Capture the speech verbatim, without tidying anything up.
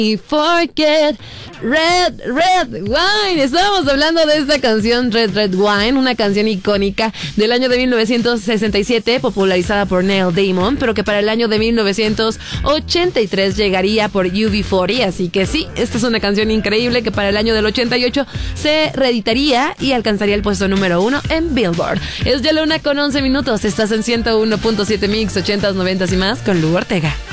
Y Forget Red, Red Wine. Estábamos hablando de esta canción Red, Red Wine, una canción icónica del año de mil novecientos sesenta y siete, popularizada por Neil Diamond, pero que para el año de mil novecientos ochenta y tres llegaría por U B cuarenta. Así que sí, esta es una canción increíble que para el año del ochenta y ocho se reeditaría y alcanzaría el puesto número uno en Billboard. Es ya la una con once minutos. Estás en ciento uno punto siete Mix, ochentas, noventas y más con Lu Ortega.